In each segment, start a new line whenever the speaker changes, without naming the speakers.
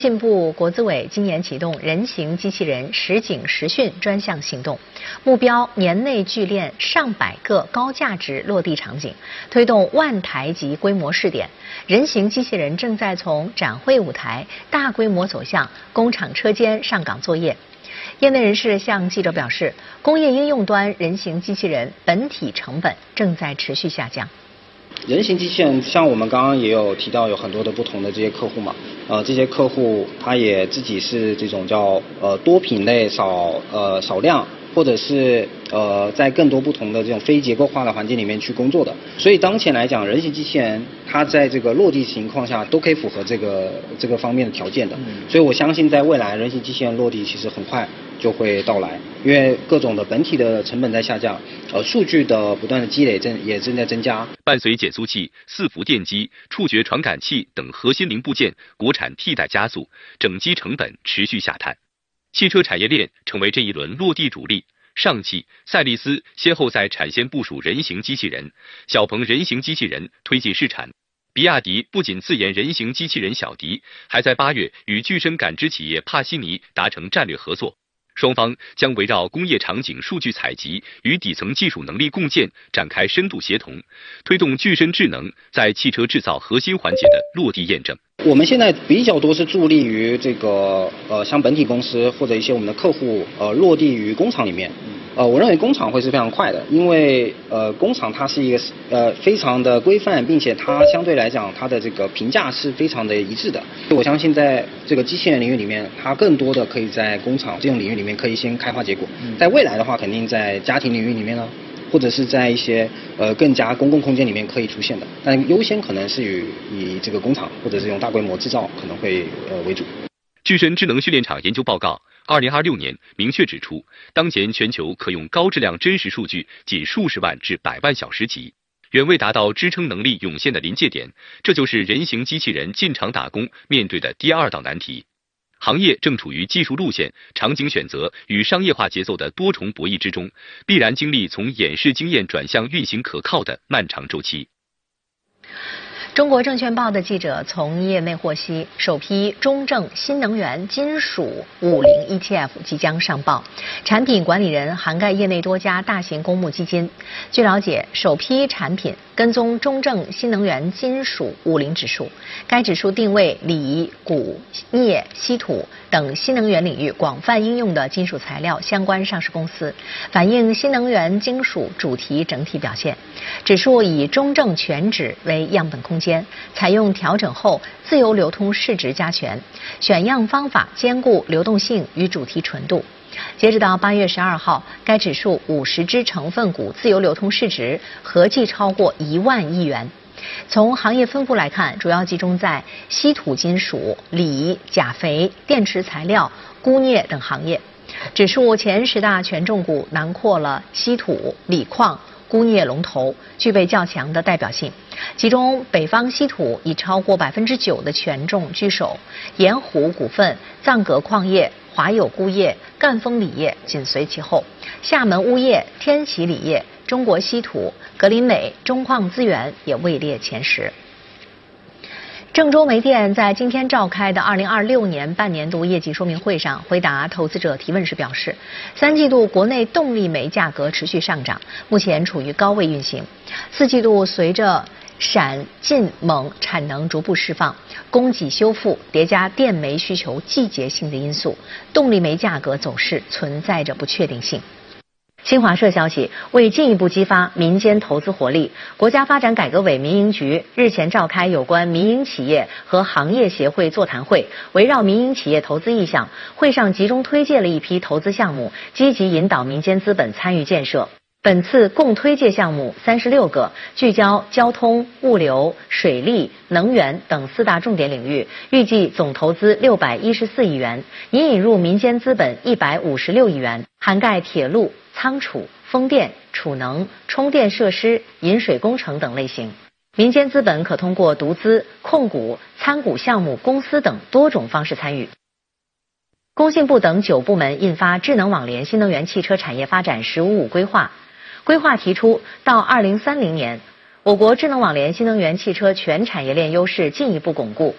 进步国资委今年启动人形机器人实景实训专项行动，目标年内聚练上百个高价值落地场景，推动万台级规模试点。人形机器人正在从展会舞台大规模走向工厂车间上岗作业。业内人士向记者表示，工业应用端人形机器人本体成本正在持续下降。
人形机器人，像我们刚刚也有提到，有很多的不同的这些客户嘛，这些客户他也自己是这种叫多品类少量，或者是在更多不同的这种非结构化的环境里面去工作的。所以当前来讲，人形机器人它在这个落地情况下都可以符合这个方面的条件的。所以我相信在未来人形机器人落地其实很快就会到来，因为各种的本体的成本在下降，数据的不断的积累也正在增加。
伴随减速器、四伏电机、触觉传感器等核心零部件国产替代加速，整机成本持续下探。汽车产业链成为这一轮落地主力。上汽、赛力斯先后在产线部署人形机器人，小鹏人形机器人推进试产。比亚迪不仅自研人形机器人小迪，还在8月与具身感知企业帕西尼达成战略合作。双方将围绕工业场景数据采集与底层技术能力共建展开深度协同，推动具身智能在汽车制造核心环节的落地验证。
我们现在比较多是助力于这个像本体公司或者一些我们的客户落地于工厂里面。我认为工厂会是非常快的，因为工厂它是一个非常的规范，并且它相对来讲它的这个评价是非常的一致的。我相信在这个机器人领域里面，它更多的可以在工厂这种领域里面可以先开花结果。在未来的话，肯定在家庭领域里面呢，或者是在一些更加公共空间里面可以出现的，但优先可能是以这个工厂或者这种大规模制造可能会为主。
具身智能训练场研究报告2026年明确指出，当前全球可用高质量真实数据仅数十万至100万小时级，远未达到支撑能力涌现的临界点，这就是人形机器人进场打工面对的第2道难题。行业正处于技术路线、场景选择与商业化节奏的多重博弈之中，必然经历从演示经验转向运行可靠的漫长周期。
中国证券报的记者从业内获悉，首批中证新能源金属50 ETF 即将上报，产品管理人涵盖业内多家大型公募基金。据了解，首批产品跟踪中证新能源金属50指数，该指数定位锂、钴、镍、稀土等新能源领域广泛应用的金属材料相关上市公司，反映新能源金属主题整体表现。指数以中证全指为样本空间，采用调整后自由流通市值加权，选样方法兼顾流动性与主题纯度。截止到8月12号，该指数50只成分股自由流通市值合计超过1万亿元。从行业分布来看，主要集中在稀土金属、锂、钾肥、电池材料、钴镍等行业。指数前10大权重股囊括了稀土、锂矿、钴镍龙头，具备较强的代表性。其中北方稀土以超过9%的权重居首，盐湖股份、藏格矿业、华友钴业、赣锋锂业紧随其后，厦门钨业、天齐锂业、中国稀土、格林美、中矿资源也位列前10。郑州煤电在今天召开的2026年半年度业绩说明会上，回答投资者提问时表示，3季度国内动力煤价格持续上涨，目前处于高位运行。4季度随着陕晋锰产能逐步释放，供给修复叠加电煤需求季节性的因素，动力煤价格走势存在着不确定性。新华社消息，为进一步激发民间投资活力，国家发展改革委民营局日前召开有关民营企业和行业协会座谈会，围绕民营企业投资意向，会上集中推介了一批投资项目，积极引导民间资本参与建设。本次共推介项目36个，聚焦交通、物流、水利、能源等4大重点领域，预计总投资614亿元，拟引入民间资本156亿元，涵盖铁路、仓储、风电、储能、充电设施、引水工程等类型。民间资本可通过独资、控股、参股项目公司等多种方式参与。工信部等9部门印发《智能网联新能源汽车产业发展“十五五”规划》。规划提出，到2030年，我国智能网联新能源汽车全产业链优势进一步巩固。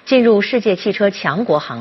进入世界汽车强国行列。